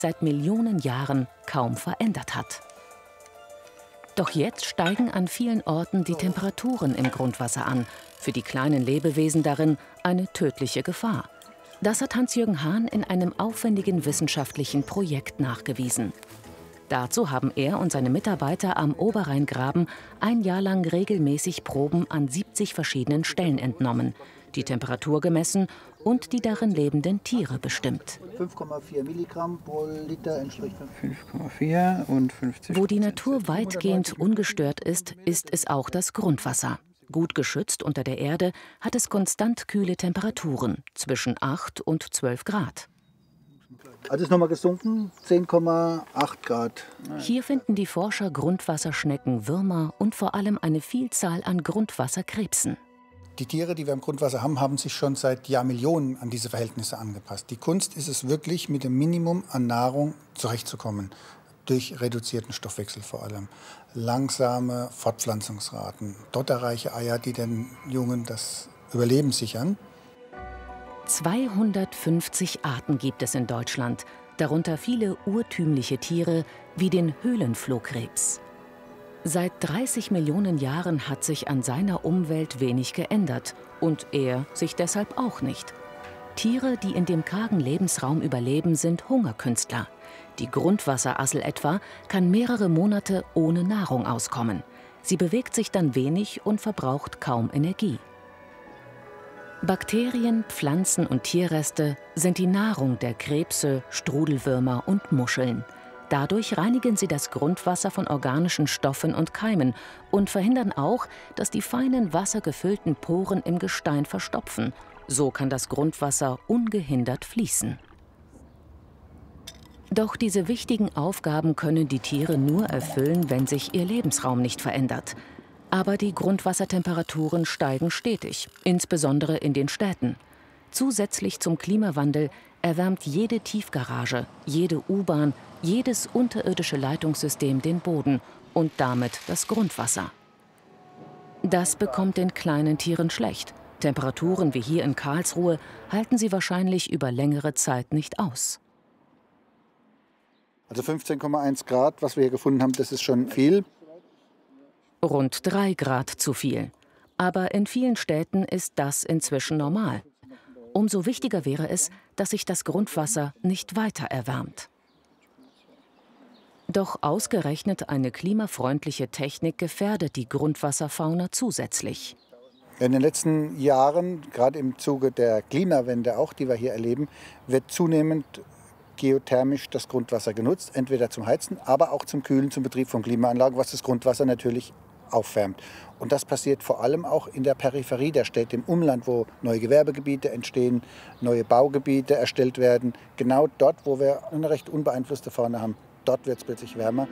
seit Millionen Jahren kaum verändert hat. Doch jetzt steigen an vielen Orten die Temperaturen im Grundwasser an. Für die kleinen Lebewesen darin eine tödliche Gefahr. Das hat Hans-Jürgen Hahn in einem aufwendigen wissenschaftlichen Projekt nachgewiesen. Dazu haben er und seine Mitarbeiter am Oberrheingraben ein Jahr lang regelmäßig Proben an 70 verschiedenen Stellen entnommen, die Temperatur gemessen und die darin lebenden Tiere bestimmt. 5,4 Milligramm pro Liter entspricht 5,4 und 50. Wo die Natur weitgehend ungestört ist, ist es auch das Grundwasser. Gut geschützt unter der Erde hat es konstant kühle Temperaturen, zwischen 8 und 12 Grad. Also ist nochmal gesunken, 10,8 Grad. Hier finden die Forscher Grundwasserschnecken, Würmer und vor allem eine Vielzahl an Grundwasserkrebsen. Die Tiere, die wir im Grundwasser haben, haben sich schon seit Jahrmillionen an diese Verhältnisse angepasst. Die Kunst ist es wirklich, mit dem Minimum an Nahrung zurechtzukommen. Durch reduzierten Stoffwechsel vor allem. Langsame Fortpflanzungsraten, dotterreiche Eier, die den Jungen das Überleben sichern. 250 Arten gibt es in Deutschland, darunter viele urtümliche Tiere wie den Höhlenflohkrebs. Seit 30 Millionen Jahren hat sich an seiner Umwelt wenig geändert und er sich deshalb auch nicht. Tiere, die in dem kargen Lebensraum überleben, sind Hungerkünstler. Die Grundwasserassel etwa kann mehrere Monate ohne Nahrung auskommen. Sie bewegt sich dann wenig und verbraucht kaum Energie. Bakterien, Pflanzen und Tierreste sind die Nahrung der Krebse, Strudelwürmer und Muscheln. Dadurch reinigen sie das Grundwasser von organischen Stoffen und Keimen und verhindern auch, dass die feinen wassergefüllten Poren im Gestein verstopfen. So kann das Grundwasser ungehindert fließen. Doch diese wichtigen Aufgaben können die Tiere nur erfüllen, wenn sich ihr Lebensraum nicht verändert. Aber die Grundwassertemperaturen steigen stetig, insbesondere in den Städten. Zusätzlich zum Klimawandel erwärmt jede Tiefgarage, jede U-Bahn, jedes unterirdische Leitungssystem den Boden und damit das Grundwasser. Das bekommt den kleinen Tieren schlecht. Temperaturen wie hier in Karlsruhe halten sie wahrscheinlich über längere Zeit nicht aus. Also 15,1 Grad, was wir hier gefunden haben, das ist schon viel. Rund 3 Grad zu viel. Aber in vielen Städten ist das inzwischen normal. Umso wichtiger wäre es, dass sich das Grundwasser nicht weiter erwärmt. Doch ausgerechnet eine klimafreundliche Technik gefährdet die Grundwasserfauna zusätzlich. In den letzten Jahren, gerade im Zuge der Klimawende auch, die wir hier erleben, wird zunehmend geothermisch das Grundwasser genutzt, entweder zum Heizen, aber auch zum Kühlen, zum Betrieb von Klimaanlagen, was das Grundwasser natürlich aufwärmt. Und das passiert vor allem auch in der Peripherie der Städte, im Umland, wo neue Gewerbegebiete entstehen, neue Baugebiete erstellt werden. Genau dort, wo wir eine recht unbeeinflusste Fauna haben, dort wird es plötzlich wärmer.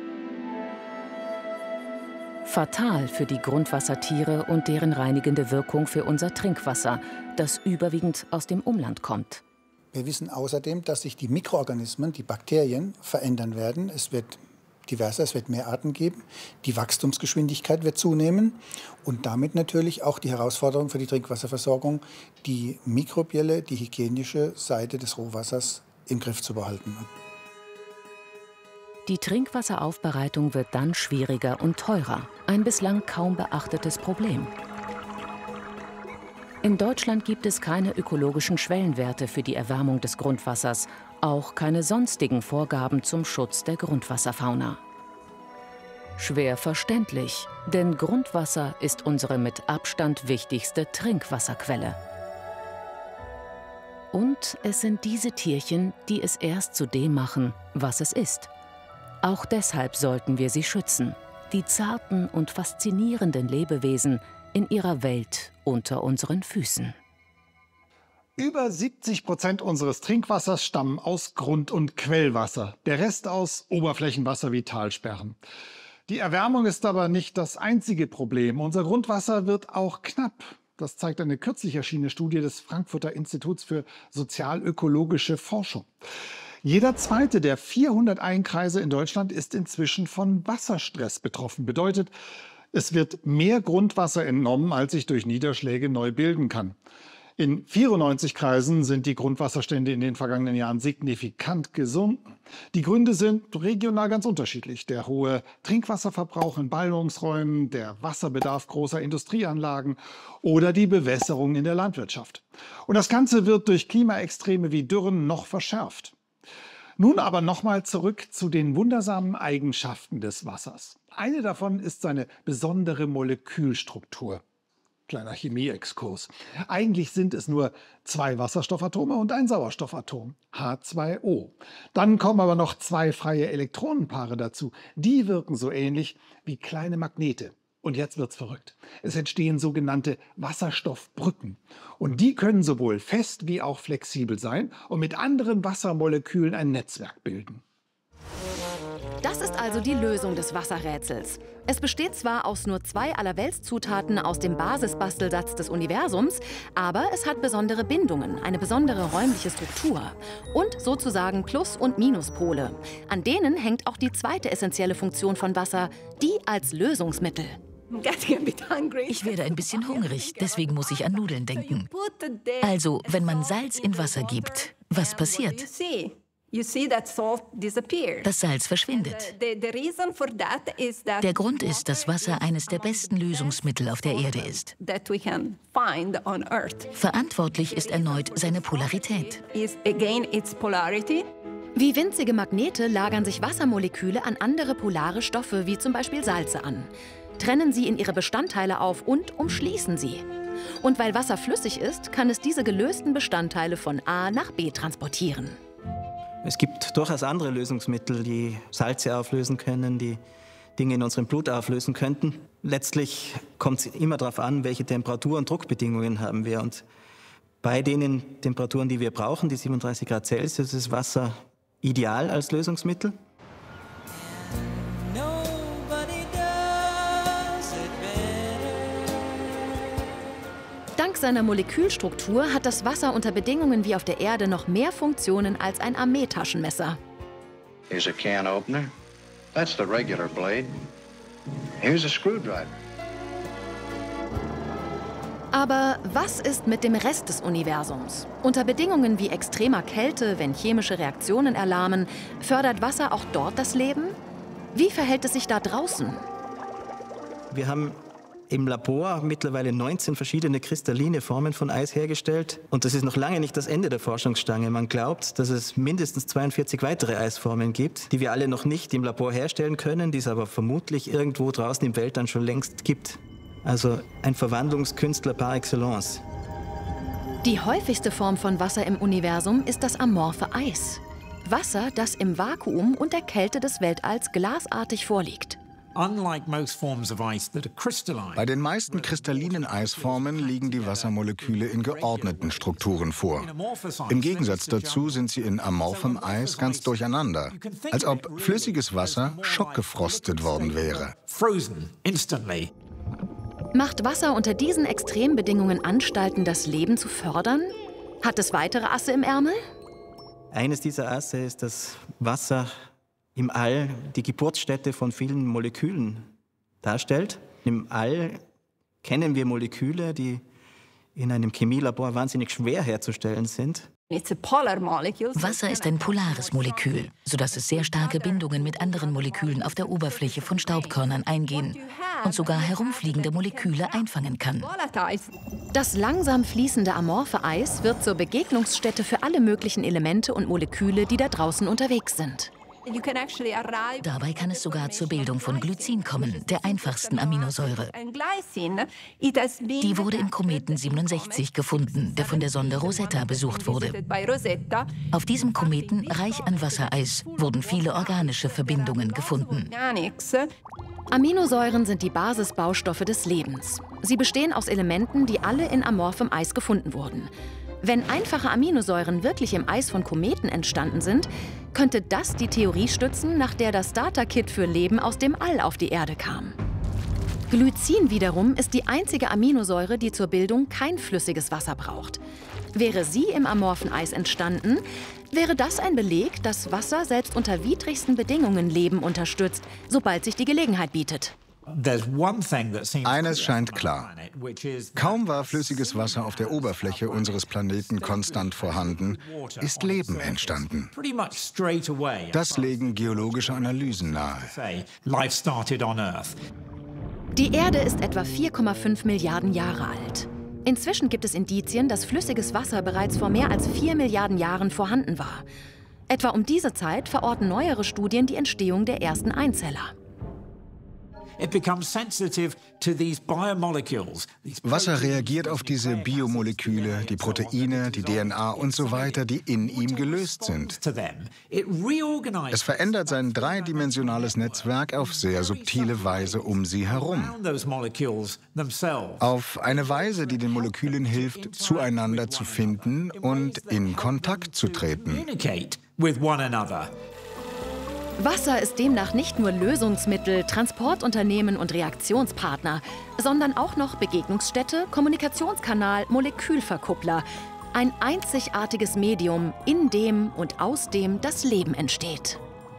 Fatal für die Grundwassertiere und deren reinigende Wirkung für unser Trinkwasser, das überwiegend aus dem Umland kommt. Wir wissen außerdem, dass sich die Mikroorganismen, die Bakterien, verändern werden. Es wird diverser, es wird mehr Arten geben. Die Wachstumsgeschwindigkeit wird zunehmen und damit natürlich auch die Herausforderung für die Trinkwasserversorgung, die mikrobielle, die hygienische Seite des Rohwassers im Griff zu behalten. Die Trinkwasseraufbereitung wird dann schwieriger und teurer, ein bislang kaum beachtetes Problem. In Deutschland gibt es keine ökologischen Schwellenwerte für die Erwärmung des Grundwassers, auch keine sonstigen Vorgaben zum Schutz der Grundwasserfauna. Schwer verständlich, denn Grundwasser ist unsere mit Abstand wichtigste Trinkwasserquelle. Und es sind diese Tierchen, die es erst zu dem machen, was es ist. Auch deshalb sollten wir sie schützen, die zarten und faszinierenden Lebewesen in ihrer Welt unter unseren Füßen. Über 70% unseres Trinkwassers stammen aus Grund- und Quellwasser, der Rest aus Oberflächenwasser wie Talsperren. Die Erwärmung ist aber nicht das einzige Problem. Unser Grundwasser wird auch knapp. Das zeigt eine kürzlich erschienene Studie des Frankfurter Instituts für sozialökologische Forschung. Jeder zweite der 400 Einkreise in Deutschland ist inzwischen von Wasserstress betroffen. Bedeutet, es wird mehr Grundwasser entnommen, als sich durch Niederschläge neu bilden kann. In 94 Kreisen sind die Grundwasserstände in den vergangenen Jahren signifikant gesunken. Die Gründe sind regional ganz unterschiedlich. Der hohe Trinkwasserverbrauch in Ballungsräumen, der Wasserbedarf großer Industrieanlagen oder die Bewässerung in der Landwirtschaft. Und das Ganze wird durch Klimaextreme wie Dürren noch verschärft. Nun aber nochmal zurück zu den wundersamen Eigenschaften des Wassers. Eine davon ist seine besondere Molekülstruktur. Kleiner Chemieexkurs. Eigentlich sind es nur 2 Wasserstoffatome und ein Sauerstoffatom, H2O. Dann kommen aber noch 2 freie Elektronenpaare dazu. Die wirken so ähnlich wie kleine Magnete. Und jetzt wird's verrückt. Es entstehen sogenannte Wasserstoffbrücken. Und die können sowohl fest wie auch flexibel sein und mit anderen Wassermolekülen ein Netzwerk bilden. Das ist also die Lösung des Wasserrätsels. Es besteht zwar aus nur 2 Allerweltszutaten aus dem Basisbastelsatz des Universums, aber es hat besondere Bindungen, eine besondere räumliche Struktur und sozusagen Plus- und Minuspole. An denen hängt auch die zweite essentielle Funktion von Wasser, die als Lösungsmittel. Ich werde ein bisschen hungrig, deswegen muss ich an Nudeln denken. Also, wenn man Salz in Wasser gibt, was passiert? Das Salz verschwindet. Der Grund ist, dass Wasser eines der besten Lösungsmittel auf der Erde ist. Verantwortlich ist erneut seine Polarität. Wie winzige Magnete lagern sich Wassermoleküle an andere polare Stoffe, wie zum Beispiel Salze an, trennen sie in ihre Bestandteile auf und umschließen sie. Und weil Wasser flüssig ist, kann es diese gelösten Bestandteile von A nach B transportieren. Es gibt durchaus andere Lösungsmittel, die Salze auflösen können, die Dinge in unserem Blut auflösen könnten. Letztlich kommt es immer darauf an, welche Temperatur- und Druckbedingungen haben wir. Und bei den Temperaturen, die wir brauchen, die 37 Grad Celsius, ist Wasser ideal als Lösungsmittel. Dank seiner Molekülstruktur hat das Wasser unter Bedingungen wie auf der Erde noch mehr Funktionen als ein Armeetaschenmesser. Here's a can opener. That's the regular blade. Here's a screwdriver. Aber was ist mit dem Rest des Universums? Unter Bedingungen wie extremer Kälte, wenn chemische Reaktionen erlahmen, fördert Wasser auch dort das Leben? Wie verhält es sich da draußen? Wir haben im Labor mittlerweile 19 verschiedene kristalline Formen von Eis hergestellt. Und das ist noch lange nicht das Ende der Forschungsstange. Man glaubt, dass es mindestens 42 weitere Eisformen gibt, die wir alle noch nicht im Labor herstellen können, die es aber vermutlich irgendwo draußen im Weltall schon längst gibt. Also ein Verwandlungskünstler par excellence. Die häufigste Form von Wasser im Universum ist das amorphe Eis. Wasser, das im Vakuum und der Kälte des Weltalls glasartig vorliegt. Bei den meisten kristallinen Eisformen liegen die Wassermoleküle in geordneten Strukturen vor. Im Gegensatz dazu sind sie in amorphem Eis ganz durcheinander, als ob flüssiges Wasser schockgefrostet worden wäre. Macht Wasser unter diesen Extrembedingungen Anstalten, das Leben zu fördern? Hat es weitere Asse im Ärmel? Eines dieser Asse ist, dass Wasser im All die Geburtsstätte von vielen Molekülen darstellt. Im All kennen wir Moleküle, die in einem Chemielabor wahnsinnig schwer herzustellen sind. Wasser ist ein polares Molekül, sodass es sehr starke Bindungen mit anderen Molekülen auf der Oberfläche von Staubkörnern eingehen und sogar herumfliegende Moleküle einfangen kann. Das langsam fließende amorphe Eis wird zur Begegnungsstätte für alle möglichen Elemente und Moleküle, die da draußen unterwegs sind. Dabei kann es sogar zur Bildung von Glycin kommen, der einfachsten Aminosäure. Die wurde im Kometen 67 gefunden, der von der Sonde Rosetta besucht wurde. Auf diesem Kometen, reich an Wassereis, wurden viele organische Verbindungen gefunden. Aminosäuren sind die Basisbaustoffe des Lebens. Sie bestehen aus Elementen, die alle in amorphem Eis gefunden wurden. Wenn einfache Aminosäuren wirklich im Eis von Kometen entstanden sind, könnte das die Theorie stützen, nach der das Starter-Kit für Leben aus dem All auf die Erde kam. Glycin wiederum ist die einzige Aminosäure, die zur Bildung kein flüssiges Wasser braucht. Wäre sie im amorphen Eis entstanden, wäre das ein Beleg, dass Wasser selbst unter widrigsten Bedingungen Leben unterstützt, sobald sich die Gelegenheit bietet. Eines scheint klar. Kaum war flüssiges Wasser auf der Oberfläche unseres Planeten konstant vorhanden, ist Leben entstanden. Das legen geologische Analysen nahe. Die Erde ist etwa 4,5 Milliarden Jahre alt. Inzwischen gibt es Indizien, dass flüssiges Wasser bereits vor mehr als 4 Milliarden Jahren vorhanden war. Etwa um diese Zeit verorten neuere Studien die Entstehung der ersten Einzeller. Wasser reagiert auf diese Biomoleküle, die Proteine, die DNA und so weiter, die in ihm gelöst sind. Es verändert sein dreidimensionales Netzwerk auf sehr subtile Weise um sie herum. Auf eine Weise, die den Molekülen hilft, zueinander zu finden und in Kontakt zu treten. Wasser ist demnach nicht nur Lösungsmittel, Transportunternehmen und Reaktionspartner, sondern auch noch Begegnungsstätte, Kommunikationskanal, Molekülverkuppler. Ein einzigartiges Medium, in dem und aus dem das Leben entsteht.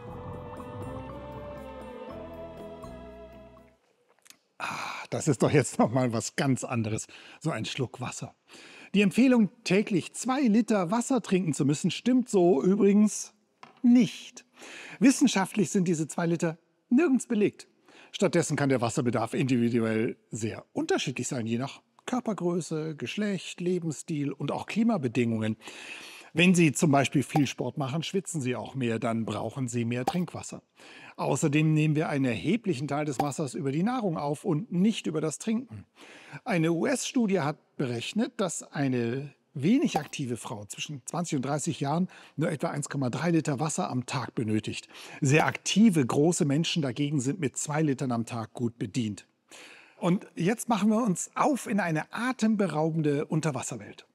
Das ist doch jetzt noch mal was ganz anderes, so ein Schluck Wasser. Die Empfehlung, täglich 2 Liter Wasser trinken zu müssen, stimmt so übrigens nicht. Wissenschaftlich sind diese 2 Liter nirgends belegt. Stattdessen kann der Wasserbedarf individuell sehr unterschiedlich sein, je nach Körpergröße, Geschlecht, Lebensstil und auch Klimabedingungen. Wenn Sie zum Beispiel viel Sport machen, schwitzen Sie auch mehr, dann brauchen Sie mehr Trinkwasser. Außerdem nehmen wir einen erheblichen Teil des Wassers über die Nahrung auf und nicht über das Trinken. Eine US-Studie hat berechnet, dass eine wenig aktive Frau zwischen 20 und 30 Jahren nur etwa 1,3 Liter Wasser am Tag benötigt. Sehr aktive, große Menschen dagegen sind mit 2 Litern am Tag gut bedient. Und jetzt machen wir uns auf in eine atemberaubende Unterwasserwelt.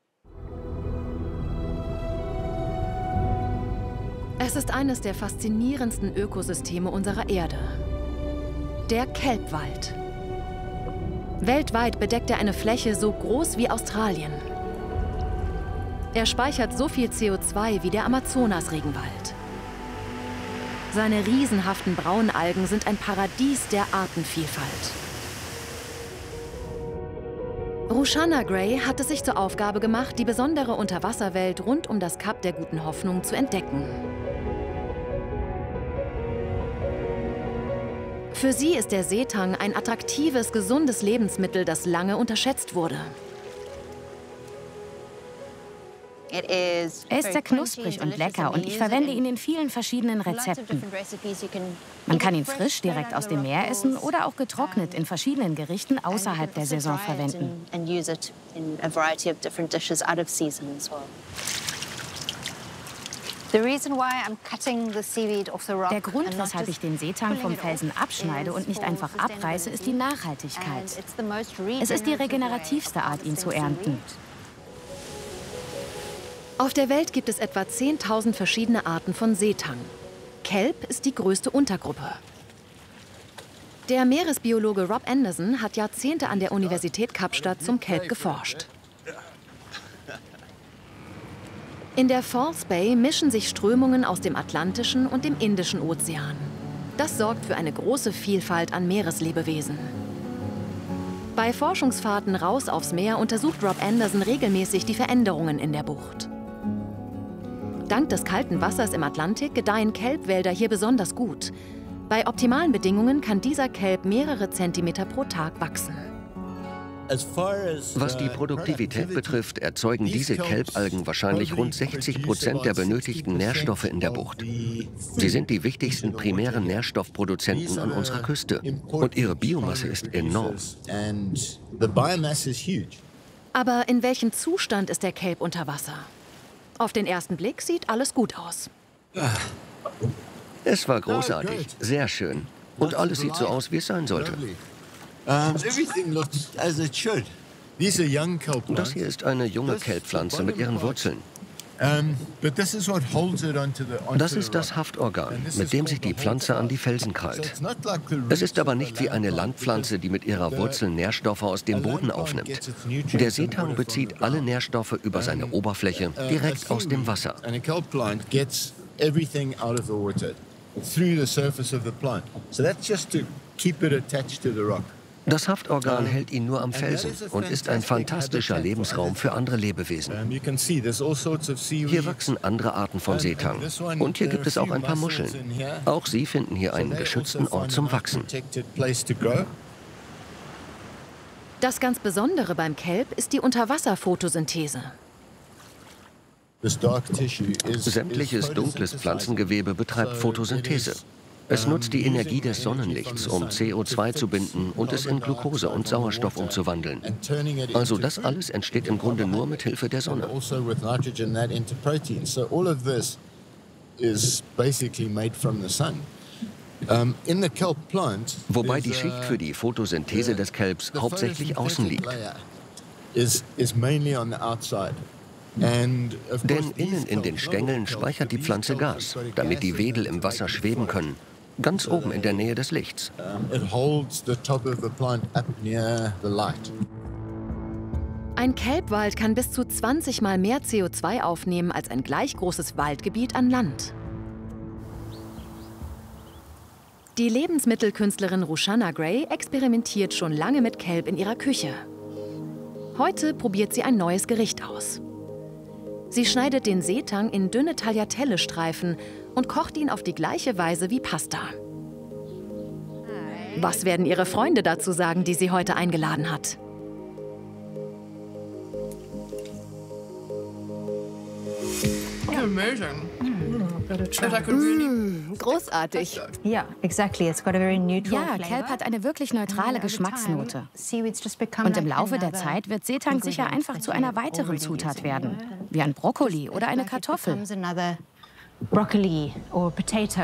Es ist eines der faszinierendsten Ökosysteme unserer Erde. Der Kelpwald. Weltweit bedeckt er eine Fläche so groß wie Australien. Er speichert so viel CO2 wie der Amazonas-Regenwald. Seine riesenhaften Braunalgen sind ein Paradies der Artenvielfalt. Rushana Gray hat es sich zur Aufgabe gemacht, die besondere Unterwasserwelt rund um das Kap der Guten Hoffnung zu entdecken. Für sie ist der Seetang ein attraktives, gesundes Lebensmittel, das lange unterschätzt wurde. Er ist sehr knusprig und lecker und ich verwende ihn in vielen verschiedenen Rezepten. Man kann ihn frisch direkt aus dem Meer essen oder auch getrocknet in verschiedenen Gerichten außerhalb der Saison verwenden. Der Grund, weshalb ich den Seetang vom Felsen abschneide und nicht einfach abreiße, ist die Nachhaltigkeit. Es ist die regenerativste Art, ihn zu ernten. Auf der Welt gibt es etwa 10.000 verschiedene Arten von Seetang. Kelp ist die größte Untergruppe. Der Meeresbiologe Rob Anderson hat Jahrzehnte an der Universität Kapstadt zum Kelp geforscht. In der False Bay mischen sich Strömungen aus dem Atlantischen und dem Indischen Ozean. Das sorgt für eine große Vielfalt an Meereslebewesen. Bei Forschungsfahrten raus aufs Meer untersucht Rob Anderson regelmäßig die Veränderungen in der Bucht. Dank des kalten Wassers im Atlantik gedeihen Kelpwälder hier besonders gut. Bei optimalen Bedingungen kann dieser Kelp mehrere Zentimeter pro Tag wachsen. Was die Produktivität betrifft, erzeugen diese Kelpalgen wahrscheinlich rund 60% der benötigten Nährstoffe in der Bucht. Sie sind die wichtigsten primären Nährstoffproduzenten an unserer Küste. Und ihre Biomasse ist enorm. Aber in welchem Zustand ist der Kelp unter Wasser? Auf den ersten Blick sieht alles gut aus. Es war großartig, sehr schön. Und alles sieht so aus, wie es sein sollte. Das hier ist eine junge Kelppflanze mit ihren Wurzeln. Das ist das Haftorgan, mit dem sich die Pflanze an die Felsen krallt. Es ist aber nicht wie eine Landpflanze, die mit ihrer Wurzel Nährstoffe aus dem Boden aufnimmt. Der Seetang bezieht alle Nährstoffe über seine Oberfläche direkt aus dem Wasser. through the surface of the plant. So that's just to keep it attached to the rock. Das Haftorgan hält ihn nur am Felsen und ist ein fantastischer Lebensraum für andere Lebewesen. Hier wachsen andere Arten von Seetang. Und hier gibt es auch ein paar Muscheln. Auch sie finden hier einen geschützten Ort zum Wachsen. Das ganz Besondere beim Kelp ist die Unterwasserphotosynthese. Sämtliches dunkles Pflanzengewebe betreibt Photosynthese. Es nutzt die Energie des Sonnenlichts, um CO2 zu binden und es in Glucose und Sauerstoff umzuwandeln. Also das alles entsteht im Grunde nur mit Hilfe der Sonne. Wobei die Schicht für die Photosynthese des Kelps hauptsächlich außen liegt. Denn innen in den Stängeln speichert die Pflanze Gas, damit die Wedel im Wasser schweben können. Ganz oben in der Nähe des Lichts. Ein Kelpwald kann bis zu 20 Mal mehr CO2 aufnehmen als ein gleich großes Waldgebiet an Land. Die Lebensmittelkünstlerin Rushana Gray experimentiert schon lange mit Kelp in ihrer Küche. Heute probiert sie ein neues Gericht aus. Sie schneidet den Seetang in dünne Tagliatelle-Streifen und kocht ihn auf die gleiche Weise wie Pasta. Was werden ihre Freunde dazu sagen, die sie heute eingeladen hat? Großartig. Ja, Kelp hat eine wirklich neutrale Geschmacksnote. Und im Laufe der Zeit wird Seetang sicher einfach zu einer weiteren Zutat werden, wie ein Brokkoli oder eine Kartoffel. Broccoli or potato.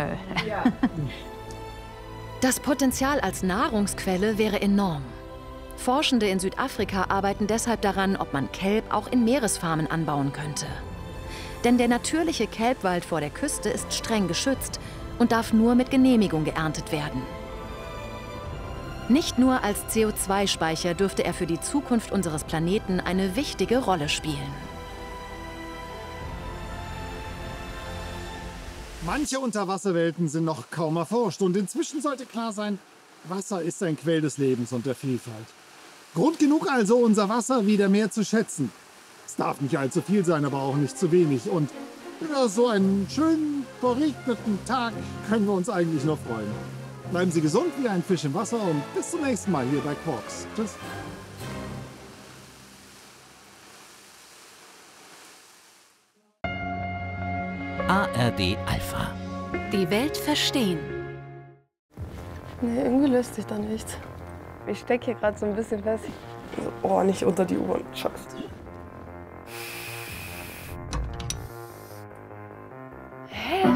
Das Potenzial als Nahrungsquelle wäre enorm. Forschende in Südafrika arbeiten deshalb daran, ob man Kelp auch in Meeresfarmen anbauen könnte. Denn der natürliche Kelpwald vor der Küste ist streng geschützt und darf nur mit Genehmigung geerntet werden. Nicht nur als CO2-Speicher dürfte er für die Zukunft unseres Planeten eine wichtige Rolle spielen. Manche Unterwasserwelten sind noch kaum erforscht und inzwischen sollte klar sein, Wasser ist ein Quell des Lebens und der Vielfalt. Grund genug also, unser Wasser wieder mehr zu schätzen. Es darf nicht allzu viel sein, aber auch nicht zu wenig. Und über so einen schönen, verregneten Tag können wir uns eigentlich nur freuen. Bleiben Sie gesund wie ein Fisch im Wasser und bis zum nächsten Mal hier bei Quarks. Tschüss. ARD Alpha. Die Welt verstehen. Nee, irgendwie löst sich da nichts. Ich stecke hier gerade so ein bisschen fest. Oh, nicht unter die U-Bahn. Scheiße. Hä?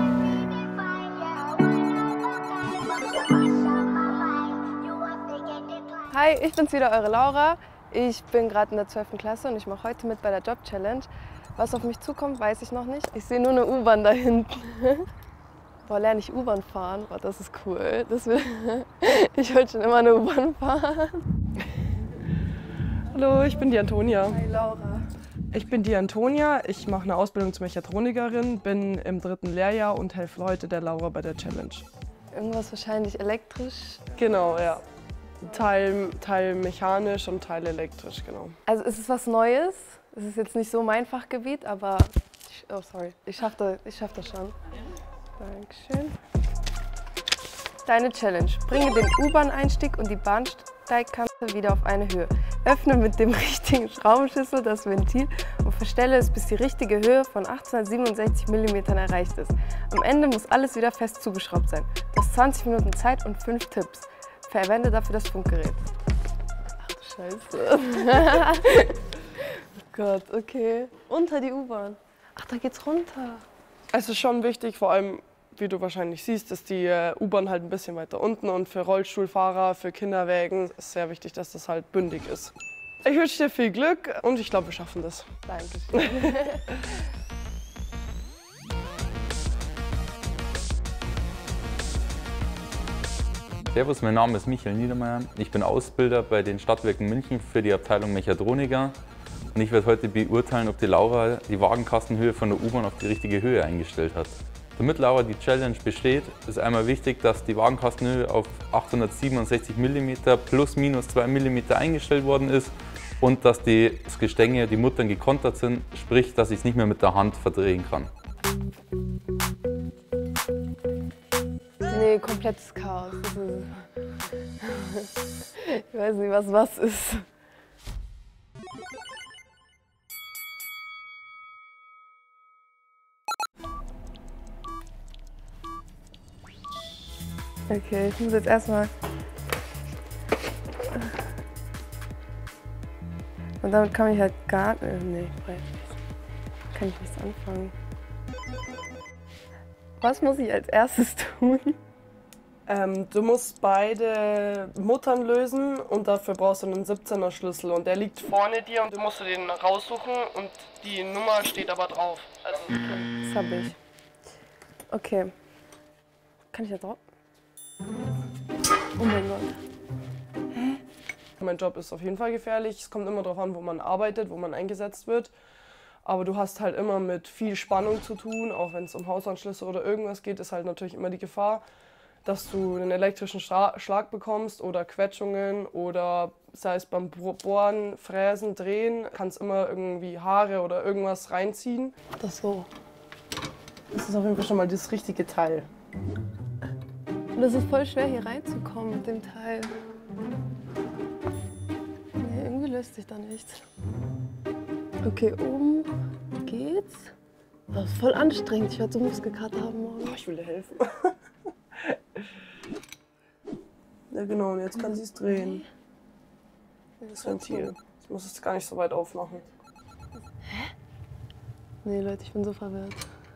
Hi, ich bin's wieder, eure Laura. Ich bin gerade in der 12. Klasse und ich mache heute mit bei der Job-Challenge. Was auf mich zukommt, weiß ich noch nicht. Ich sehe nur eine U-Bahn da hinten. Boah, lerne ich U-Bahn fahren? Boah, das ist cool. Ich wollte schon immer eine U-Bahn fahren. Hallo, ich bin die Antonia. Hi, Laura. Ich bin die Antonia. Ich mache eine Ausbildung zur Mechatronikerin, bin im 3. Lehrjahr und helfe heute der Laura bei der Challenge. Irgendwas wahrscheinlich elektrisch? Genau, ja. Teil mechanisch und Teil elektrisch, genau. Also ist es was Neues? Es ist jetzt nicht so mein Fachgebiet, aber ich schaffe das schon. Dankeschön. Deine Challenge. Bringe den U-Bahn-Einstieg und die Bahnsteigkante wieder auf eine Höhe. Öffne mit dem richtigen Schraubenschlüssel das Ventil und verstelle es, bis die richtige Höhe von 1867 mm erreicht ist. Am Ende muss alles wieder fest zugeschraubt sein. Du hast 20 Minuten Zeit und 5 Tipps. Verwende dafür das Funkgerät. Ach du Scheiße. Oh Gott, okay. Unter die U-Bahn. Ach, da geht's runter. Es ist schon wichtig, vor allem, wie du wahrscheinlich siehst, ist die U-Bahn halt ein bisschen weiter unten und für Rollstuhlfahrer, für Kinderwägen ist es sehr wichtig, dass das halt bündig ist. Ich wünsche dir viel Glück und ich glaube, wir schaffen das. Dankeschön. Servus, mein Name ist Michael Niedermeyer. Ich bin Ausbilder bei den Stadtwerken München für die Abteilung Mechatroniker. Und ich werde heute beurteilen, ob die Laura die Wagenkastenhöhe von der U-Bahn auf die richtige Höhe eingestellt hat. Damit aber die Challenge besteht, ist einmal wichtig, dass die Wagenkastenhöhe auf 867 mm plus minus 2 mm eingestellt worden ist und dass das Gestänge, die Muttern gekontert sind, sprich, dass ich es nicht mehr mit der Hand verdrehen kann. Nee, komplettes Chaos. Ich weiß nicht, was ist. Okay, ich muss jetzt erstmal. Und damit kann ich halt gar nicht. Nee, kann ich nichts anfangen. Was muss ich als erstes tun? Du musst beide Muttern lösen und dafür brauchst du einen 17er Schlüssel und der liegt vorne dir und du musst den raussuchen und die Nummer steht aber drauf. Also, okay, das habe ich. Okay. Kann ich da drauf? Oh mein Gott. Hä? Mein Job ist auf jeden Fall gefährlich. Es kommt immer darauf an, wo man arbeitet, wo man eingesetzt wird. Aber du hast halt immer mit viel Spannung zu tun, auch wenn es um Hausanschlüsse oder irgendwas geht, ist halt natürlich immer die Gefahr, dass du einen elektrischen Schlag bekommst oder Quetschungen oder sei es beim Bohren, Fräsen, Drehen, kannst immer irgendwie Haare oder irgendwas reinziehen. Das so. Das ist auf jeden Fall schon mal das richtige Teil. Und es ist voll schwer hier reinzukommen mit dem Teil. Nee, irgendwie löst sich da nichts. Okay, oben geht's. Das ist voll anstrengend. Ich werde so Muskelkater haben morgen. Oh, ich will dir helfen. Ja genau, und jetzt kann sie es drehen. Das Ventil. Ich muss es gar nicht so weit aufmachen. Hä? Nee, Leute, ich bin so verwirrt.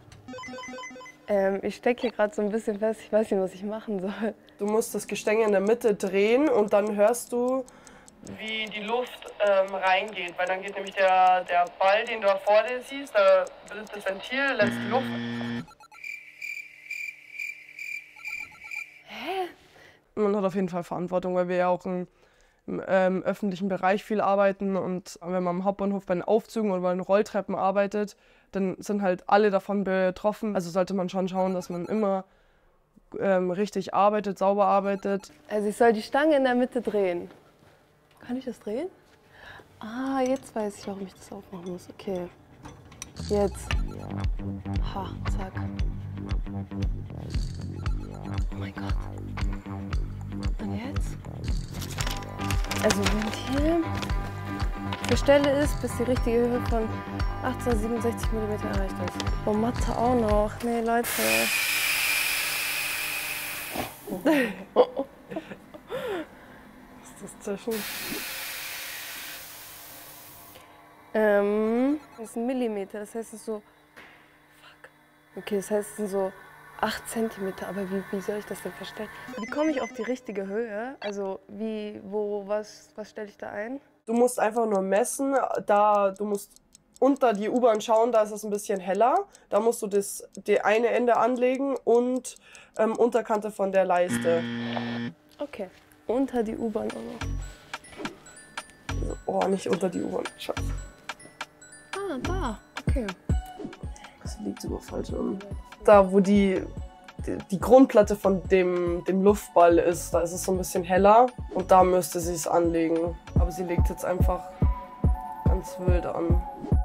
Ich stecke hier gerade so ein bisschen fest. Ich weiß nicht, was ich machen soll. Du musst das Gestänge in der Mitte drehen und dann hörst du, wie die Luft reingeht. Weil dann geht nämlich der Ball, den du da vor dir siehst, da bildet das Ventil, lässt die Luft. Hä? Man hat auf jeden Fall Verantwortung, weil wir ja auch im öffentlichen Bereich viel arbeiten. Und wenn man am Hauptbahnhof bei den Aufzügen oder bei den Rolltreppen arbeitet, dann sind halt alle davon betroffen. Also sollte man schon schauen, dass man immer richtig arbeitet, sauber arbeitet. Also ich soll die Stange in der Mitte drehen. Kann ich das drehen? Ah, jetzt weiß ich, warum ich das aufmachen muss. Okay. Jetzt. Ha, zack. Oh mein Gott. Und jetzt? Also Ventil. Die Stelle ist, bis die richtige Höhe von 867 mm erreicht ist. Oh, Mathe auch noch. Nee, Leute. Was ist das zwischen? Das ist ein Millimeter, das heißt, es ist so. Fuck. Okay, das heißt, es sind so 8 cm. Aber wie soll ich das denn verstellen? Wie komme ich auf die richtige Höhe? Also, was stelle ich da ein? Du musst einfach nur messen. Du musst unter die U-Bahn schauen, da ist es ein bisschen heller. Da musst du das eine Ende anlegen und Unterkante von der Leiste. Okay, unter die U-Bahn auch noch. Oh, nicht unter die U-Bahn. Scheiße. Ah, da. Okay. Das liegt sogar falsch rum. Da, wo die Grundplatte von dem Luftball ist, da ist es so ein bisschen heller und da müsste sie es anlegen. Aber sie legt jetzt einfach ganz wild an.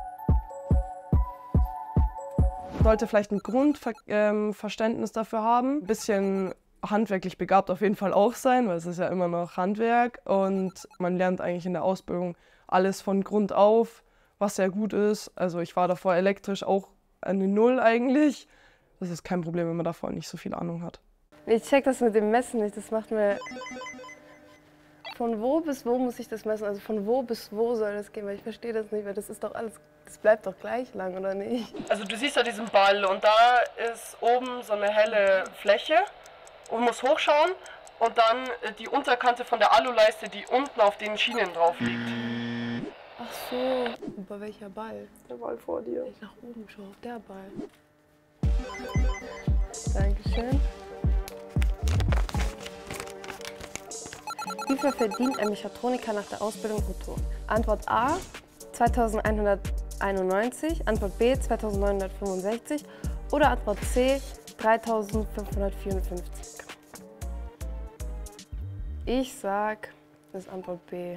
Sollte vielleicht ein Grundverständnis dafür haben. Ein bisschen handwerklich begabt auf jeden Fall auch sein, weil es ist ja immer noch Handwerk. Und man lernt eigentlich in der Ausbildung alles von Grund auf, was sehr gut ist. Also ich war davor elektrisch auch eine Null eigentlich. Das ist kein Problem, wenn man davor nicht so viel Ahnung hat. Ich check das mit dem Messen nicht, das macht mir... Von wo bis wo muss ich das messen? Also von wo bis wo soll das gehen? Weil ich verstehe das nicht, weil das ist doch alles, das bleibt doch gleich lang, oder nicht? Also du siehst ja diesen Ball und da ist oben so eine helle Fläche und musst hochschauen und dann die Unterkante von der Aluleiste, die unten auf den Schienen drauf liegt. Ach so, aber welcher Ball? Der Ball vor dir. Wenn ich nach oben schaue, auf der Ball. Dankeschön. Wie viel verdient ein Mechatroniker nach der Ausbildung brutto? Antwort A, 2191, Antwort B, 2965 oder Antwort C, 3.554. Ich sag, das ist Antwort B.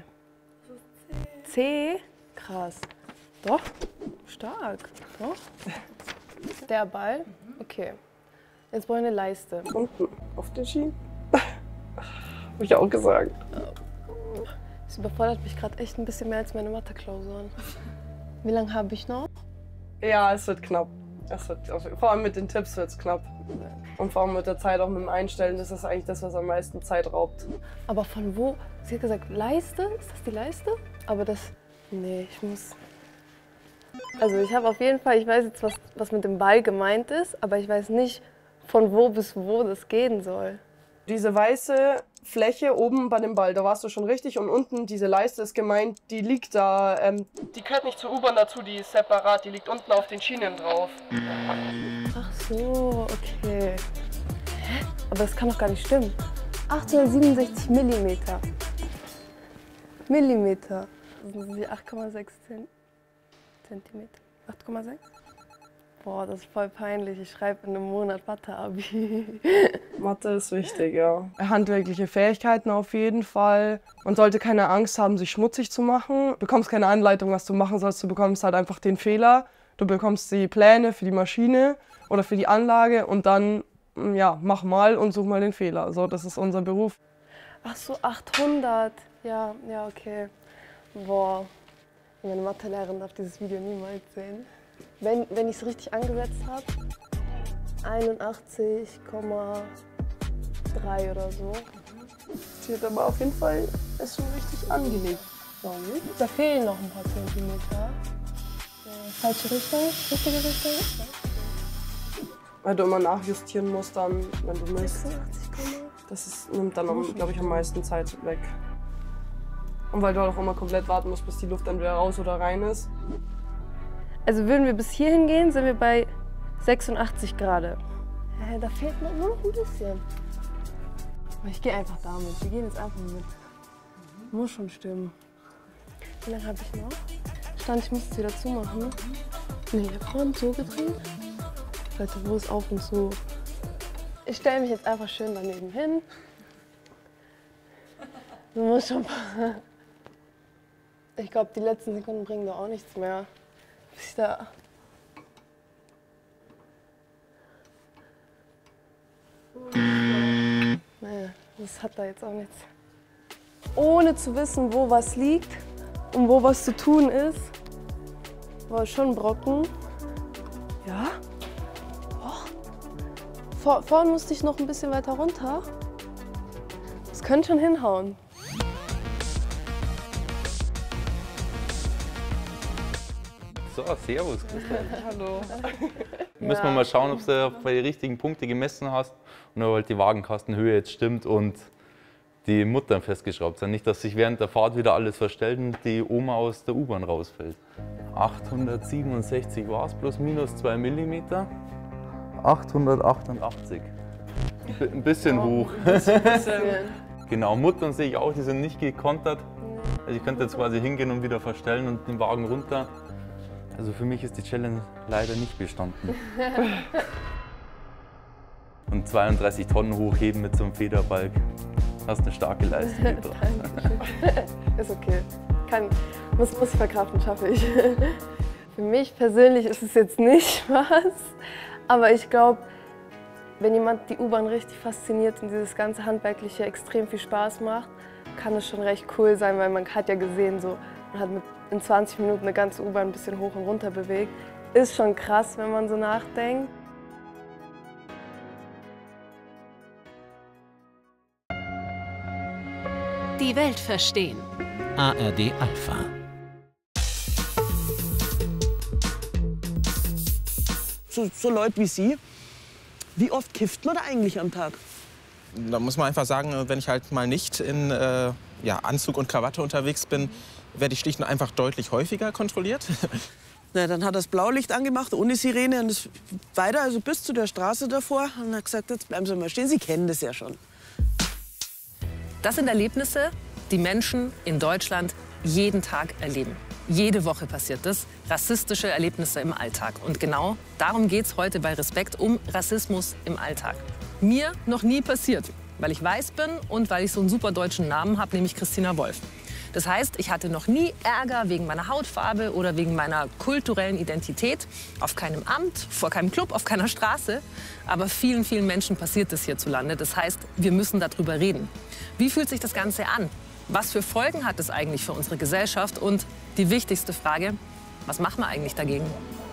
C? Krass. Doch, stark. Doch. Der Ball? Okay. Jetzt brauche ich eine Leiste. Unten auf den Schienen. Habe ich auch gesagt. Das überfordert mich gerade echt ein bisschen mehr als meine Mathe-Klausuren. Wie lange habe ich noch? Ja, es wird knapp. Vor allem mit den Tipps wird es knapp. Und vor allem mit der Zeit, auch mit dem Einstellen, das ist eigentlich das, was am meisten Zeit raubt. Aber von wo? Sie hat gesagt, Leiste? Ist das die Leiste? Aber das... Nee, ich muss... Also ich habe auf jeden Fall, ich weiß jetzt, was mit dem Ball gemeint ist, aber ich weiß nicht, von wo bis wo das gehen soll. Diese weiße Fläche oben bei dem Ball, da warst du schon richtig. Und unten diese Leiste ist gemeint, die liegt da, die gehört nicht zur U-Bahn dazu, die ist separat, die liegt unten auf den Schienen drauf. Ach so, okay. Hä? Aber das kann doch gar nicht stimmen. 867 Millimeter. Millimeter. Das sind 8,6 Zentimeter. 8,6? Boah, das ist voll peinlich. Ich schreibe in einem Monat Mathe-Abi. Mathe ist wichtig, ja. Handwerkliche Fähigkeiten auf jeden Fall. Man sollte keine Angst haben, sich schmutzig zu machen. Du bekommst keine Anleitung, was du machen sollst. Du bekommst halt einfach den Fehler. Du bekommst die Pläne für die Maschine oder für die Anlage und dann, ja, mach mal und such mal den Fehler. So, das ist unser Beruf. Ach so, 800. Ja, okay. Boah, meine Mathelehrerin darf dieses Video niemals sehen. Wenn ich es richtig angesetzt habe, 81,3 oder so. Sie hat aber auf jeden Fall es schon richtig angelegt. Da fehlen noch ein paar Zentimeter. Falsche Richtung, richtige Richtung. Weil du immer nachjustieren musst dann, wenn du misst. Das nimmt dann, glaube ich, am meisten Zeit weg. Und weil du halt auch immer komplett warten musst, bis die Luft dann wieder raus oder rein ist. Also würden wir bis hierhin gehen, sind wir bei 86 Grad. Da fehlt nur noch ein bisschen. Ich gehe einfach damit. Wir gehen jetzt einfach mit. Muss schon stimmen. Wie lange habe ich noch? Ich muss es wieder zumachen. Nee, ich habe vorhin zugedreht. Leute, wo ist auf und zu? Ich stelle mich jetzt einfach schön daneben hin. Du musst schon. Ich glaube, die letzten Sekunden bringen da auch nichts mehr. Bis ich da. Nee, das hat da jetzt auch nichts. Ohne zu wissen, wo was liegt und wo was zu tun ist, war schon ein Brocken. Ja. Oh. Vorhin musste ich noch ein bisschen weiter runter. Das könnte schon hinhauen. So, servus, Christian. Hallo. Müssen wir mal schauen, ob du bei den richtigen Punkten gemessen hast und ob halt die Wagenkastenhöhe jetzt stimmt und die Muttern festgeschraubt sind. Nicht, dass sich während der Fahrt wieder alles verstellt und die Oma aus der U-Bahn rausfällt. 867 war es, plus minus 2 mm. 888. Ein bisschen hoch. Genau, Muttern sehe ich auch, die sind nicht gekontert. Also ich könnte jetzt quasi hingehen und wieder verstellen und den Wagen runter. Also für mich ist die Challenge leider nicht bestanden. Und 32 Tonnen hochheben mit so einem Federbalg. Hast eine starke Leistung gebracht. Ist okay. Muss ich verkraften, schaffe ich. Für mich persönlich ist es jetzt nicht was. Aber ich glaube, wenn jemand die U-Bahn richtig fasziniert und dieses ganze Handwerkliche extrem viel Spaß macht, kann es schon recht cool sein, weil man hat ja gesehen, so, man hat in 20 Minuten eine ganze U-Bahn ein bisschen hoch und runter bewegt. Ist schon krass, wenn man so nachdenkt. Die Welt verstehen. ARD Alpha. So Leute wie Sie, wie oft kifft man da eigentlich am Tag? Da muss man einfach sagen, wenn ich halt mal nicht in Anzug und Krawatte unterwegs bin, werde ich schlicht und einfach deutlich häufiger kontrolliert. Na, dann hat er das Blaulicht angemacht, ohne Sirene, und ist weiter, also bis zu der Straße davor. Und hat gesagt, jetzt bleiben Sie mal stehen, Sie kennen das ja schon. Das sind Erlebnisse, die Menschen in Deutschland jeden Tag erleben. Jede Woche passiert das. Rassistische Erlebnisse im Alltag. Und genau darum geht es heute bei Respekt, um Rassismus im Alltag. Mir noch nie passiert, weil ich weiß bin und weil ich so einen super deutschen Namen habe, nämlich Christina Wolf. Das heißt, ich hatte noch nie Ärger wegen meiner Hautfarbe oder wegen meiner kulturellen Identität. Auf keinem Amt, vor keinem Club, auf keiner Straße. Aber vielen, vielen Menschen passiert das hierzulande. Das heißt, wir müssen darüber reden. Wie fühlt sich das Ganze an? Was für Folgen hat es eigentlich für unsere Gesellschaft? Und die wichtigste Frage, was machen wir eigentlich dagegen?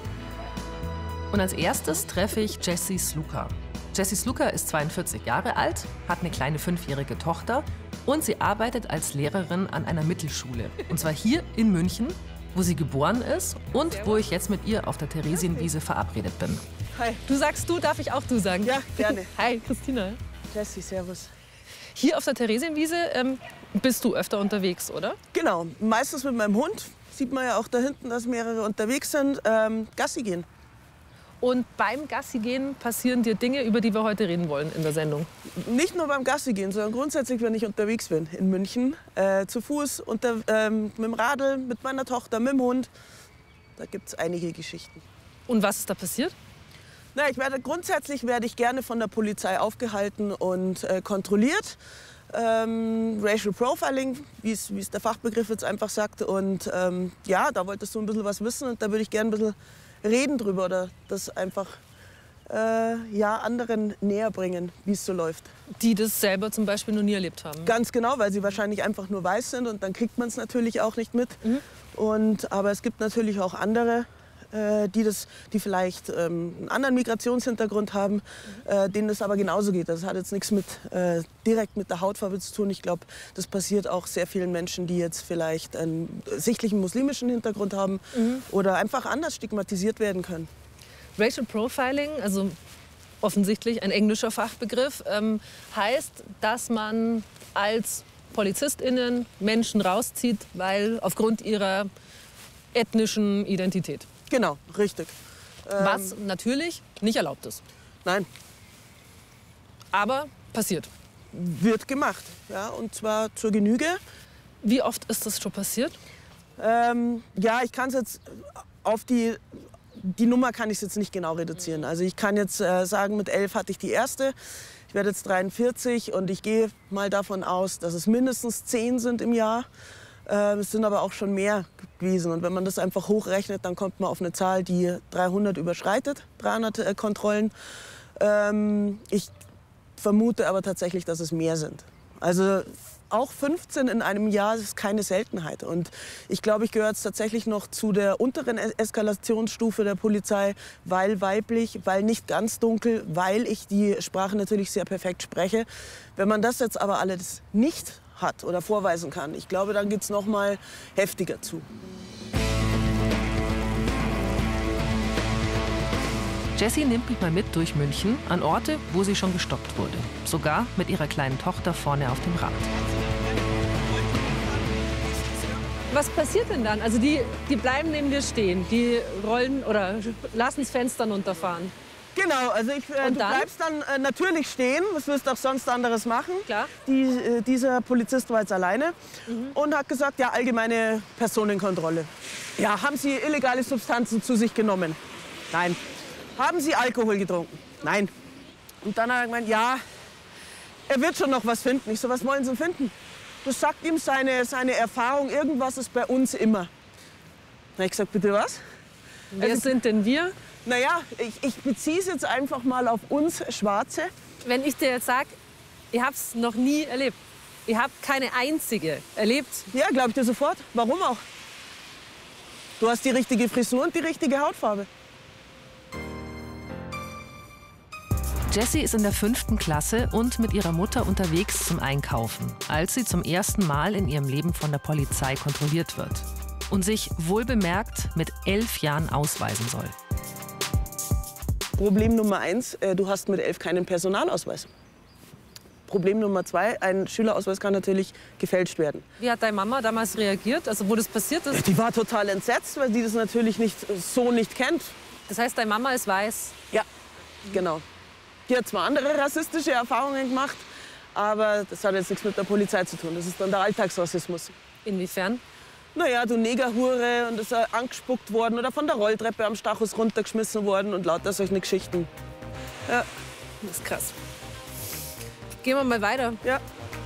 Und als erstes treffe ich Jessie Sluka. Jessie Sluka ist 42 Jahre alt, hat eine kleine 5-jährige Tochter und sie arbeitet als Lehrerin an einer Mittelschule. Und zwar hier in München, wo sie geboren ist und wo ich jetzt mit ihr auf der Theresienwiese verabredet bin. Hi. Du sagst du, darf ich auch du sagen? Ja, gerne. Hi, Christina. Jessie, servus. Hier auf der Theresienwiese bist du öfter unterwegs, oder? Genau, meistens mit meinem Hund. Sieht man ja auch da hinten, dass mehrere unterwegs sind. Gassi gehen. Und beim Gassi gehen passieren dir Dinge, über die wir heute reden wollen in der Sendung? Nicht nur beim Gassi gehen, sondern grundsätzlich, wenn ich unterwegs bin in München. Zu Fuß, mit dem Radl, mit meiner Tochter, mit dem Hund. Da gibt es einige Geschichten. Und was ist da passiert? Na, grundsätzlich werde ich gerne von der Polizei aufgehalten und kontrolliert. Racial Profiling, wie es der Fachbegriff jetzt einfach sagt. Und ja, da wolltest du ein bisschen was wissen und da würde ich gerne ein bisschen reden drüber oder das einfach ja, anderen näher bringen, wie es so läuft. Die das selber zum Beispiel noch nie erlebt haben? Ganz genau, weil sie wahrscheinlich einfach nur weiß sind und dann kriegt man es natürlich auch nicht mit. Aber es gibt natürlich auch andere, die vielleicht einen anderen Migrationshintergrund haben, denen das aber genauso geht. Das hat jetzt nichts direkt mit der Hautfarbe zu tun. Ich glaube, das passiert auch sehr vielen Menschen, die jetzt vielleicht einen sichtlichen muslimischen Hintergrund haben oder einfach anders stigmatisiert werden können. Racial Profiling, also offensichtlich ein englischer Fachbegriff, heißt, dass man als PolizistInnen Menschen rauszieht, weil aufgrund ihrer ethnischen Identität. Genau, richtig. Was natürlich nicht erlaubt ist. Nein. Aber passiert. Wird gemacht, ja, und zwar zur Genüge. Wie oft ist das schon passiert? Ja, ich kann es jetzt auf die Nummer kann ich es jetzt nicht genau reduzieren. Also ich kann jetzt sagen, mit 11 hatte ich die erste. Ich werde jetzt 43 und ich gehe mal davon aus, dass es mindestens 10 sind im Jahr. Es sind aber auch schon mehr gewesen. Und wenn man das einfach hochrechnet, dann kommt man auf eine Zahl, die 300 überschreitet, 300 Kontrollen. Ich vermute aber tatsächlich, dass es mehr sind. Also auch 15 in einem Jahr ist keine Seltenheit. Und ich glaube, ich gehöre jetzt tatsächlich noch zu der unteren Eskalationsstufe der Polizei, weil weiblich, weil nicht ganz dunkel, weil ich die Sprache natürlich sehr perfekt spreche. Wenn man das jetzt aber alles nicht hat oder vorweisen kann, ich glaube, dann geht es noch mal heftiger zu. Jessie nimmt mich mal mit durch München an Orte, wo sie schon gestoppt wurde. Sogar mit ihrer kleinen Tochter vorne auf dem Rad. Was passiert denn dann? Also die bleiben neben dir stehen, die rollen oder lassen das Fenster runterfahren. Genau, also du bleibst dann natürlich stehen, was wirst du auch sonst anderes machen. Klar. Dieser Polizist war jetzt alleine und hat gesagt, ja, allgemeine Personenkontrolle. Ja, haben Sie illegale Substanzen zu sich genommen? Nein. Haben Sie Alkohol getrunken? Nein. Und dann hat er gemeint, ja, er wird schon noch was finden. Ich so, was wollen Sie finden? Das sagt ihm seine Erfahrung, irgendwas ist bei uns immer. Dann habe ich gesagt, bitte was? Wer sind denn wir? Naja, ich beziehe es jetzt einfach mal auf uns Schwarze. Wenn ich dir jetzt sage, ihr habt es noch nie erlebt, ihr habt keine einzige erlebt. Ja, glaube ich dir sofort. Warum auch? Du hast die richtige Frisur und die richtige Hautfarbe. Jessie ist in der 5. Klasse und mit ihrer Mutter unterwegs zum Einkaufen, als sie zum ersten Mal in ihrem Leben von der Polizei kontrolliert wird und sich wohlbemerkt mit 11 Jahren ausweisen soll. Problem Nummer 1, du hast mit 11 keinen Personalausweis. Problem Nummer 2, ein Schülerausweis kann natürlich gefälscht werden. Wie hat deine Mama damals reagiert, also wo das passiert ist? Die war total entsetzt, weil sie das natürlich nicht kennt. Das heißt, deine Mama ist weiß? Ja, genau. Die hat zwar andere rassistische Erfahrungen gemacht, aber das hat jetzt nichts mit der Polizei zu tun. Das ist dann der Alltagsrassismus. Inwiefern? naja, du Negerhure, und ist angespuckt worden oder von der Rolltreppe am Stachus runtergeschmissen worden und lauter solche Geschichten. Ja, das ist krass. Gehen wir mal weiter. Ja.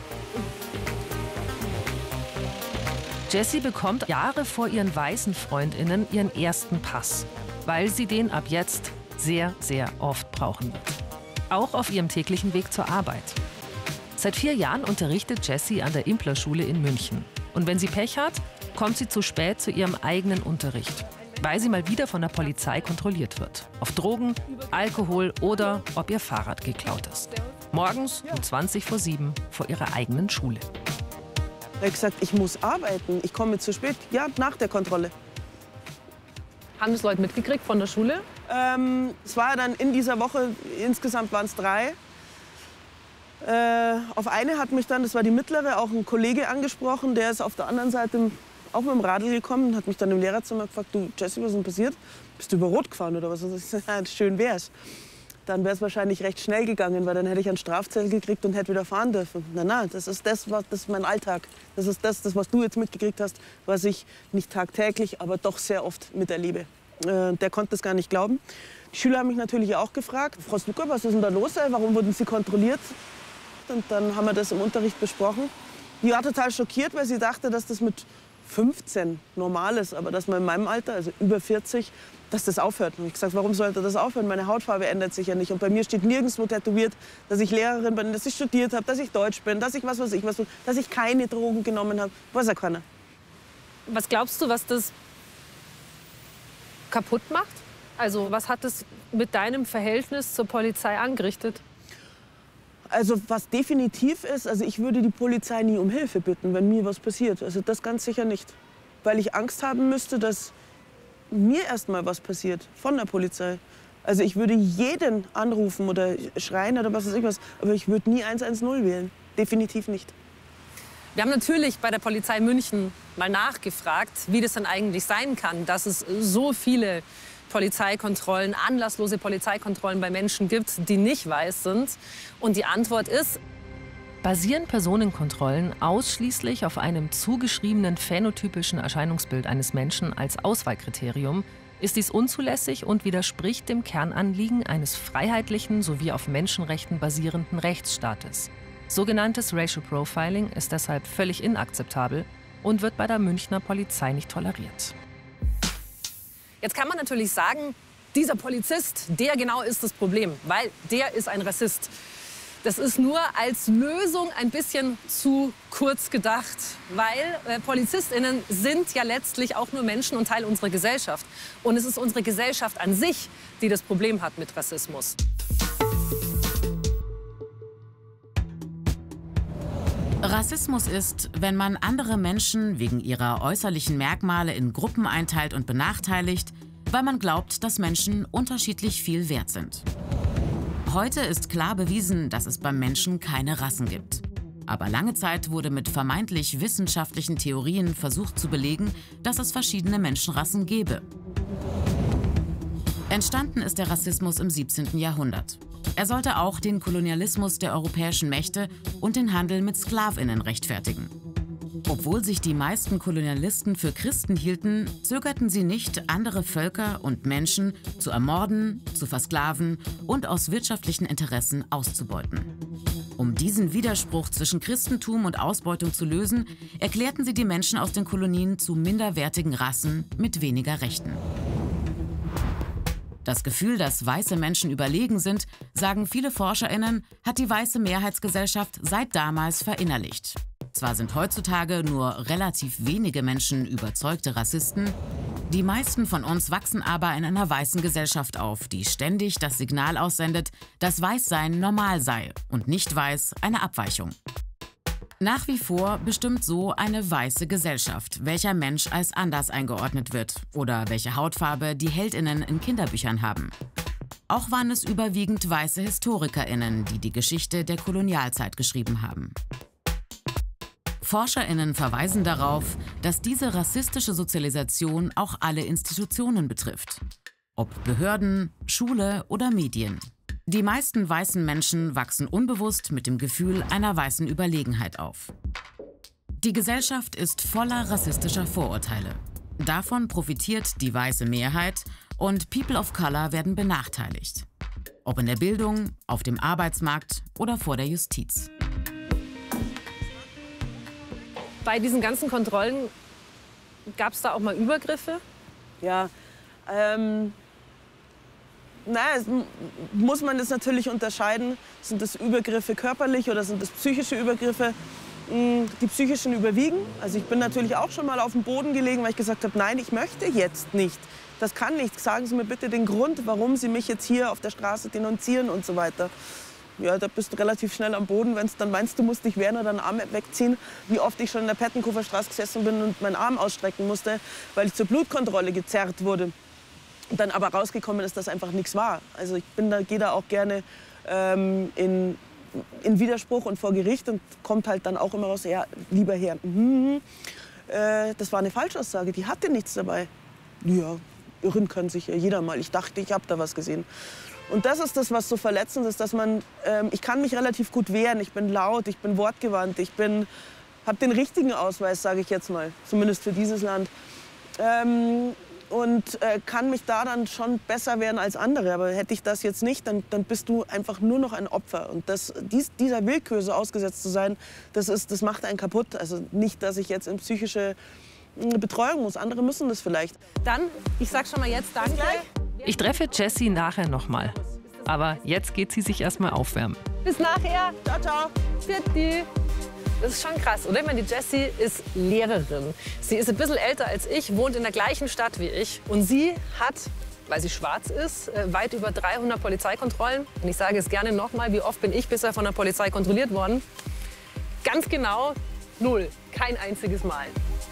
Jessie bekommt Jahre vor ihren weißen FreundInnen ihren ersten Pass, weil sie den ab jetzt sehr, sehr oft brauchen wird. Auch auf ihrem täglichen Weg zur Arbeit. Seit 4 Jahren unterrichtet Jessie an der Implerschule in München. Und wenn sie Pech hat, kommt sie zu spät zu ihrem eigenen Unterricht, weil sie mal wieder von der Polizei kontrolliert wird. Auf Drogen, Alkohol oder ob ihr Fahrrad geklaut ist. Morgens um 6:20 vor ihrer eigenen Schule. Er hat gesagt, ich muss arbeiten, ich komme zu spät. Ja, nach der Kontrolle. Haben das Leute mitgekriegt von der Schule? Es war dann in dieser Woche, insgesamt waren es 3. Auf eine hat mich dann, das war die mittlere, auch ein Kollege angesprochen. Der ist auf der anderen Seite auch mit dem Radl gekommen und hat mich dann im Lehrerzimmer gefragt, du Jessie, was ist denn passiert? Bist du über Rot gefahren oder was? Ich sag, ja, schön wär's. Dann wäre es wahrscheinlich recht schnell gegangen, weil dann hätte ich einen Strafzettel gekriegt und hätte wieder fahren dürfen. Na, das ist mein Alltag. Das ist das, was du jetzt mitgekriegt hast, was ich nicht tagtäglich, aber doch sehr oft miterlebe. Der konnte das gar nicht glauben. Die Schüler haben mich natürlich auch gefragt, Frau Stucker, was ist denn da los? Warum wurden Sie kontrolliert? Und dann haben wir das im Unterricht besprochen. Die war total schockiert, weil sie dachte, dass das mit 15 normal ist, aber dass man in meinem Alter, also über 40, dass das aufhört. Und ich habe gesagt, warum sollte das aufhören? Meine Hautfarbe ändert sich ja nicht. Und bei mir steht nirgendwo tätowiert, dass ich Lehrerin bin, dass ich studiert habe, dass ich Deutsch bin, dass ich was weiß ich, dass ich keine Drogen genommen habe. Weiß ja keiner. Was glaubst du, was das kaputt macht? Also was hat es mit deinem Verhältnis zur Polizei angerichtet? Also was definitiv ist, also ich würde die Polizei nie um Hilfe bitten, wenn mir was passiert. Also das ganz sicher nicht. Weil ich Angst haben müsste, dass mir erst mal was passiert von der Polizei. Also ich würde jeden anrufen oder schreien oder was weiß ich was, aber ich würde nie 110 wählen. Definitiv nicht. Wir haben natürlich bei der Polizei München mal nachgefragt, wie das dann eigentlich sein kann, dass es so viele Polizeikontrollen, anlasslose Polizeikontrollen bei Menschen gibt, die nicht weiß sind. Und die Antwort ist: Basieren Personenkontrollen ausschließlich auf einem zugeschriebenen phänotypischen Erscheinungsbild eines Menschen als Auswahlkriterium, ist dies unzulässig und widerspricht dem Kernanliegen eines freiheitlichen sowie auf Menschenrechten basierenden Rechtsstaates. Sogenanntes Racial Profiling ist deshalb völlig inakzeptabel und wird bei der Münchner Polizei nicht toleriert. Jetzt kann man natürlich sagen, dieser Polizist, der genau ist das Problem, weil der ist ein Rassist. Das ist nur als Lösung ein bisschen zu kurz gedacht, weil PolizistInnen sind ja letztlich auch nur Menschen und Teil unserer Gesellschaft. Und es ist unsere Gesellschaft an sich, die das Problem hat mit Rassismus. Rassismus ist, wenn man andere Menschen wegen ihrer äußerlichen Merkmale in Gruppen einteilt und benachteiligt, weil man glaubt, dass Menschen unterschiedlich viel wert sind. Heute ist klar bewiesen, dass es beim Menschen keine Rassen gibt. Aber lange Zeit wurde mit vermeintlich wissenschaftlichen Theorien versucht zu belegen, dass es verschiedene Menschenrassen gäbe. Entstanden ist der Rassismus im 17. Jahrhundert. Er sollte auch den Kolonialismus der europäischen Mächte und den Handel mit SklavInnen rechtfertigen. Obwohl sich die meisten Kolonialisten für Christen hielten, zögerten sie nicht, andere Völker und Menschen zu ermorden, zu versklaven und aus wirtschaftlichen Interessen auszubeuten. Um diesen Widerspruch zwischen Christentum und Ausbeutung zu lösen, erklärten sie die Menschen aus den Kolonien zu minderwertigen Rassen mit weniger Rechten. Das Gefühl, dass weiße Menschen überlegen sind, sagen viele ForscherInnen, hat die weiße Mehrheitsgesellschaft seit damals verinnerlicht. Zwar sind heutzutage nur relativ wenige Menschen überzeugte Rassisten, die meisten von uns wachsen aber in einer weißen Gesellschaft auf, die ständig das Signal aussendet, dass Weißsein normal sei und nicht weiß eine Abweichung. Nach wie vor bestimmt so eine weiße Gesellschaft, welcher Mensch als anders eingeordnet wird oder welche Hautfarbe die HeldInnen in Kinderbüchern haben. Auch waren es überwiegend weiße HistorikerInnen, die die Geschichte der Kolonialzeit geschrieben haben. ForscherInnen verweisen darauf, dass diese rassistische Sozialisation auch alle Institutionen betrifft. Ob Behörden, Schule oder Medien. Die meisten weißen Menschen wachsen unbewusst mit dem Gefühl einer weißen Überlegenheit auf. Die Gesellschaft ist voller rassistischer Vorurteile. Davon profitiert die weiße Mehrheit und People of Color werden benachteiligt. Ob in der Bildung, auf dem Arbeitsmarkt oder vor der Justiz. Bei diesen ganzen Kontrollen gab es da auch mal Übergriffe? Ja, muss man das natürlich unterscheiden. Sind das Übergriffe körperlich oder sind das psychische Übergriffe? Die psychischen überwiegen. Also ich bin natürlich auch schon mal auf dem Boden gelegen, weil ich gesagt habe, nein, ich möchte jetzt nicht. Das kann nicht. Sagen Sie mir bitte den Grund, warum Sie mich jetzt hier auf der Straße denunzieren und so weiter. Ja, da bist du relativ schnell am Boden, wenn du dann meinst, du musst dich wehren oder einen Arm wegziehen. Wie oft ich schon in der Pettenkoferstraße gesessen bin und meinen Arm ausstrecken musste, weil ich zur Blutkontrolle gezerrt wurde. Und dann aber rausgekommen ist, dass einfach nichts war. Also ich gehe da auch gerne in Widerspruch und vor Gericht und kommt halt dann auch immer raus, ja, lieber Herr, das war eine Falschaussage, die hatte nichts dabei. Ja, irren kann sich ja jeder mal. Ich dachte, ich habe da was gesehen. Und das ist das, was so verletzend ist, dass ich kann mich relativ gut wehren, ich bin laut, ich bin wortgewandt, habe den richtigen Ausweis, sage ich jetzt mal, zumindest für dieses Land. Und kann mich da dann schon besser wehren als andere. Aber hätte ich das jetzt nicht, dann bist du einfach nur noch ein Opfer. Und dieser Willkür so ausgesetzt zu sein, das macht einen kaputt. Also nicht, dass ich jetzt in psychische Betreuung muss. Andere müssen das vielleicht. Dann, ich sag schon mal jetzt danke. Ich treffe Jessie nachher noch mal. Aber jetzt geht sie sich erst mal aufwärmen. Bis nachher. Ciao, ciao. Tschüssi. Das ist schon krass, oder? Ich meine, die Jessie ist Lehrerin. Sie ist ein bisschen älter als ich, wohnt in der gleichen Stadt wie ich. Und sie hat, weil sie schwarz ist, weit über 300 Polizeikontrollen. Und ich sage es gerne noch mal, wie oft bin ich bisher von der Polizei kontrolliert worden? Ganz genau 0. Kein einziges Mal.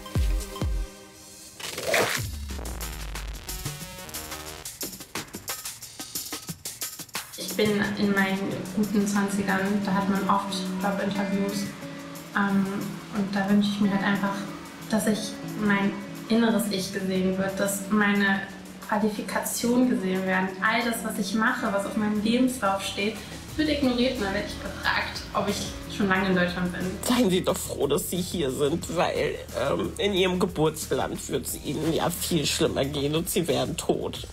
Ich bin in meinen guten 20ern, da hat man oft Jobinterviews. Und da wünsche ich mir halt einfach, dass ich mein inneres Ich gesehen wird, dass meine Qualifikationen gesehen werden. All das, was ich mache, was auf meinem Lebenslauf steht, wird ignoriert und dann werde ich gefragt, ob ich schon lange in Deutschland bin. Seien Sie doch froh, dass Sie hier sind, weil in Ihrem Geburtsland wird es Ihnen ja viel schlimmer gehen und Sie werden tot.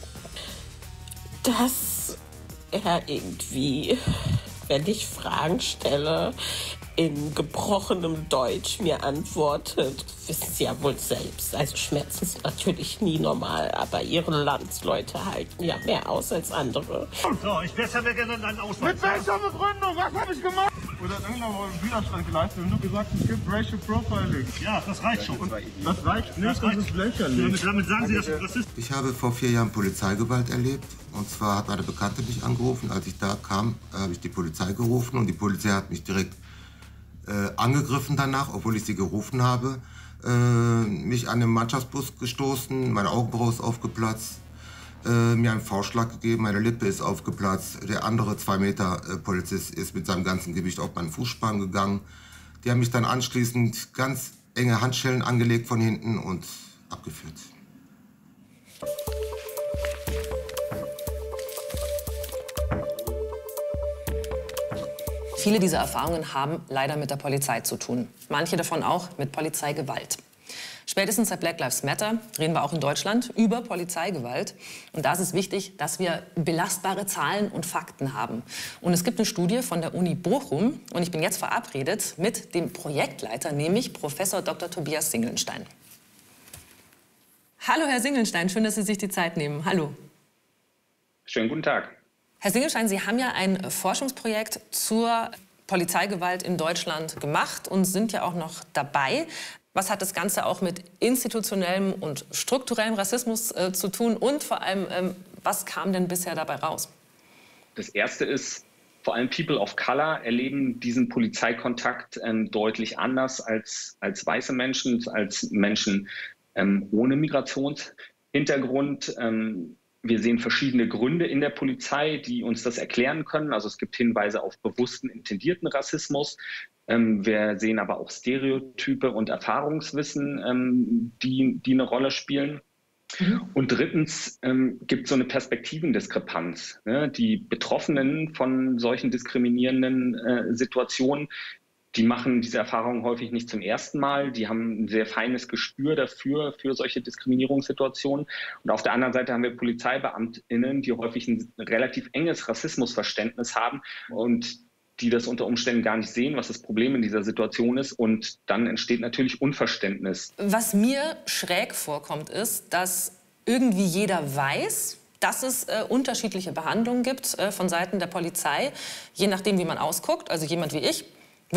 Dass er irgendwie, wenn ich Fragen stelle, in gebrochenem Deutsch mir antwortet, wissen Sie ja wohl selbst. Also Schmerzen sind natürlich nie normal, aber Ihre Landsleute halten ja mehr aus als andere. So, ich werde gerne deinen Ausweis. Mit welcher Begründung? Was habe ich gemacht? Oder irgendwann Widerstand geleistet und nur gesagt, es gibt Racial Profiling. Ja, das reicht schon. Und das reicht nicht, das ist lächerlich. Damit sagen Sie, dass du Rassist bist. Ich habe vor 4 Jahren Polizeigewalt erlebt. Und zwar hat meine Bekannte mich angerufen. Als ich da kam, habe ich die Polizei gerufen und die Polizei hat mich direkt angegriffen danach, obwohl ich sie gerufen habe, mich an den Mannschaftsbus gestoßen, meine Augenbraue ist aufgeplatzt, mir einen Faustschlag gegeben, meine Lippe ist aufgeplatzt, der andere 2 Meter Polizist ist mit seinem ganzen Gewicht auf meinen Fußspann gegangen. Die haben mich dann anschließend ganz enge Handschellen angelegt von hinten und abgeführt. Viele dieser Erfahrungen haben leider mit der Polizei zu tun. Manche davon auch mit Polizeigewalt. Spätestens seit Black Lives Matter reden wir auch in Deutschland über Polizeigewalt. Und da ist es wichtig, dass wir belastbare Zahlen und Fakten haben. Und es gibt eine Studie von der Uni Bochum. Und ich bin jetzt verabredet mit dem Projektleiter, nämlich Professor Dr. Tobias Singelnstein. Hallo, Herr Singelnstein, schön, dass Sie sich die Zeit nehmen. Hallo. Schönen guten Tag. Herr Singelnstein, Sie haben ja ein Forschungsprojekt zur Polizeigewalt in Deutschland gemacht und sind ja auch noch dabei. Was hat das Ganze auch mit institutionellem und strukturellem Rassismus zu tun? Und vor allem, was kam denn bisher dabei raus? Das Erste ist, vor allem People of Color erleben diesen Polizeikontakt deutlich anders als weiße Menschen, als Menschen ohne Migrationshintergrund. Wir sehen verschiedene Gründe in der Polizei, die uns das erklären können. Also es gibt Hinweise auf bewussten, intendierten Rassismus. Wir sehen aber auch Stereotype und Erfahrungswissen, die eine Rolle spielen. Und drittens gibt es so eine Perspektivendiskrepanz. Die Betroffenen von solchen diskriminierenden Situationen Die machen diese Erfahrungen häufig nicht zum ersten Mal. Die haben ein sehr feines Gespür dafür, für solche Diskriminierungssituationen. Und auf der anderen Seite haben wir PolizeibeamtInnen, die häufig ein relativ enges Rassismusverständnis haben und die das unter Umständen gar nicht sehen, was das Problem in dieser Situation ist. Und dann entsteht natürlich Unverständnis. Was mir schräg vorkommt, ist, dass irgendwie jeder weiß, dass es unterschiedliche Behandlungen gibt von Seiten der Polizei, je nachdem, wie man ausguckt. Also jemand wie ich